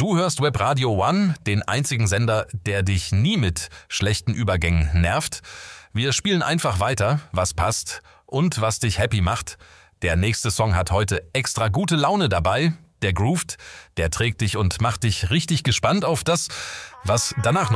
Du hörst Web Radio One, den einzigen Sender, der dich nie mit schlechten Übergängen nervt. Wir spielen einfach weiter, was passt und was dich happy macht. Der nächste Song hat heute extra gute Laune dabei. Der groovt, der trägt dich und macht dich richtig gespannt auf das, was danach noch